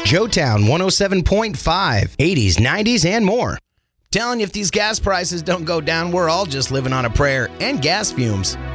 Joetown 107.5, 80s, 90s, and more. Telling you, if these gas prices don't go down, we're all just living on a prayer and gas fumes.